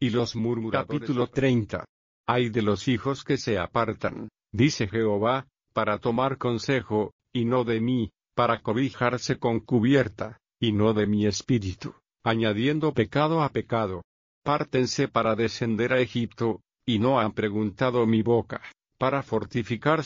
y los murmuradores. Capítulo 30. Ay de los hijos que se apartan, dice Jehová, para tomar consejo, y no de mí, para cobijarse con cubierta, y no de mi espíritu, añadiendo pecado a pecado. Pártense para descender a Egipto, y no han preguntado mi boca, para fortificarse